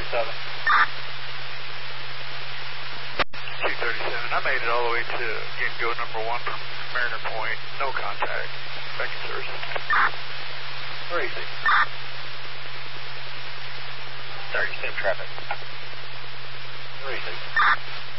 237. 237. I made it all the way to go number 1 from Mariner Point. No contact. Back in service. Where is he? 37 traffic. Where is he?